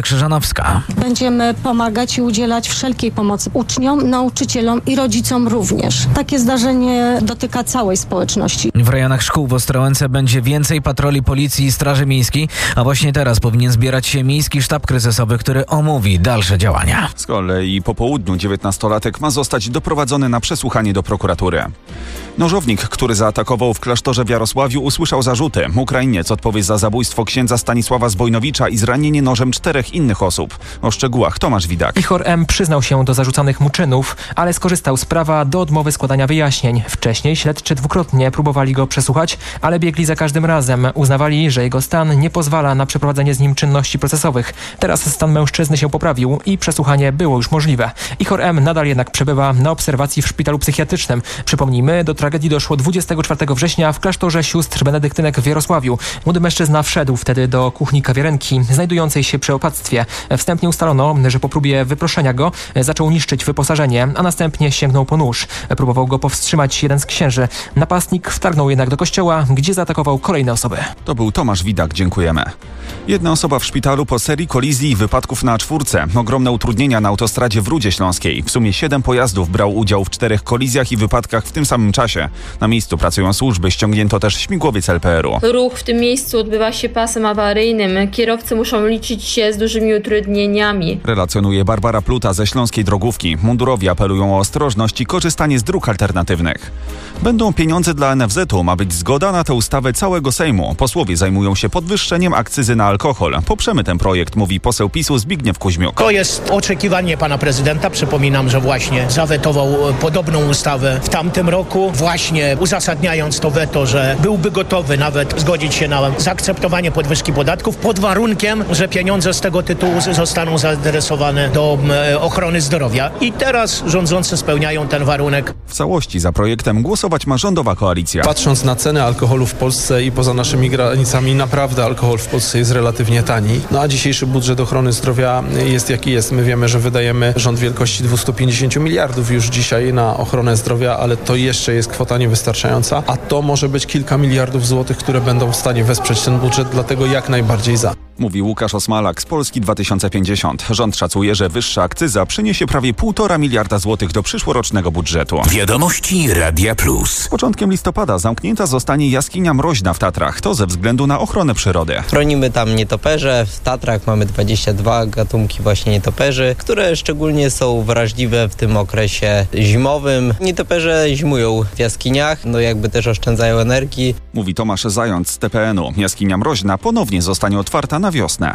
Krzyżanowska. Będziemy pomagać i udzielać wszelkiej pomocy uczniom, nauczycielom i rodzicom również. Takie zdarzenie dotyka całej społeczności. W rejonach szkół w Ostrołęce będzie więcej patroli policji i straży miejskiej, a właśnie teraz powinien zbierać się Miejski Sztab Kryzysowy, który omówi dalsze działania. Z kolei po południu 19-latek ma zostać doprowadzony na przesłuchanie do prokuratury. Nożownik, który zaatakował w klasztorze w Jarosławiu, usłyszał zarzuty. Ukrainiec odpowie za zabójstwo księdza Stanisława Zbojnowicza i zranienie nożem 4 innych osób. O szczegółach Tomasz Widak. Ichor M. przyznał się do zarzucanych mu czynów, ale skorzystał z prawa do odmowy składania wyjaśnień. Wcześniej śledczy dwukrotnie próbowali go przesłuchać, ale biegli za każdym razem. Uznawali, że jego stan nie pozwala na przeprowadzenie z nim czynności procesowych. Teraz stan mężczyzny się poprawił i przesłuchanie było już możliwe. Ichor M. nadal jednak przebywa na obserwacji w szpitalu psychiatrycznym. Przypomnijmy, do tragedii doszło 24 września w klasztorze sióstr benedyktynek w Jarosławiu. Młody mężczyzna wszedł wtedy do kuchni kawiarenki znajdującej się przy opactwie. Wstępnie ustalono, że po próbie wyproszenia go zaczął niszczyć wyposażenie, a następnie sięgnął po nóż. Próbował go powstrzymać jeden z księży. Napastnik wtargnął jednak do kościoła, gdzie zaatakował kolejne osoby. To był Tomasz Widak, dziękujemy. Jedna osoba w szpitalu po serii kolizji i wypadków na A4. Ogromne utrudnienia na autostradzie w Rudzie Śląskiej. W sumie 7 pojazdów brał udział w 4 kolizjach i wypadkach w tym samym czasie. Na miejscu pracują służby, ściągnięto też śmigłowiec LPR-u. Ruch w tym miejscu odbywa się pasem awaryjnym. Kierowcy muszą liczyć się z dużymi utrudnieniami. Relacjonuje Barbara Pluta ze Śląskiej Drogówki. Mundurowi apelują o ostrożność i korzystanie z dróg alternatywnych. Będą pieniądze dla NFZ-u. Ma być zgoda na tę ustawę całego Sejmu. Posłowie zajmują się podwyższeniem akcyzy na alkohol. Poprzemy ten projekt, mówi poseł PiS-u Zbigniew Kuźmiuk. To jest oczekiwanie pana prezydenta. Przypominam, że właśnie zawetował podobną ustawę w tamtym roku. Właśnie uzasadniając to weto, że byłby gotowy nawet zgodzić się na zaakceptowanie podwyżki podatków pod warunkiem, że pieniądze z tego tytułu zostaną zaadresowane do ochrony zdrowia. I teraz rządzący spełniają ten warunek. W całości za projektem głosować ma rządowa koalicja. Patrząc na ceny alkoholu w Polsce i poza naszymi granicami, naprawdę alkohol w Polsce jest relatywnie tani. No a dzisiejszy budżet ochrony zdrowia jest jaki jest. My wiemy, że wydajemy rząd wielkości 250 miliardów już dzisiaj na ochronę zdrowia, ale to jeszcze jest kwota niewystarczająca, a to może być kilka miliardów złotych, które będą w stanie wesprzeć ten budżet, dlatego jak najbardziej za. Mówi Łukasz Osmalak z Polski 2050. Rząd szacuje, że wyższa akcyza przyniesie prawie 1,5 miliarda złotych do przyszłorocznego budżetu. Wiadomości Radia Plus. Z początkiem listopada zamknięta zostanie jaskinia Mroźna w Tatrach. To ze względu na ochronę przyrody. Chronimy tam nietoperze. W Tatrach mamy 22 gatunki właśnie nietoperzy, które szczególnie są wrażliwe w tym okresie zimowym. Nietoperze zimują w jaskiniach, jakby też oszczędzają energii. Mówi Tomasz Zając z TPN-u. Jaskinia Mroźna ponownie zostanie otwarta na wiosnę.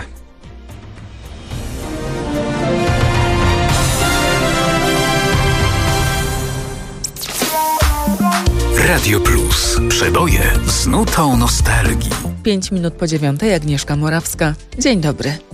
Radio Plus. Przeboje z nutą nostalgii. 5 minut po 9:00, Agnieszka Morawska. Dzień dobry.